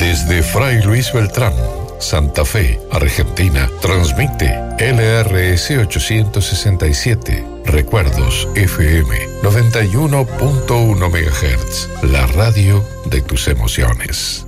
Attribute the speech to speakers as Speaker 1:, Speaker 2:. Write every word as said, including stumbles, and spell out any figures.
Speaker 1: Desde Fray Luis Beltrán, Santa Fe, Argentina, transmite L R S ochocientos sesenta y siete, Recuerdos F M noventa y uno punto uno megahertz, la radio de tus emociones.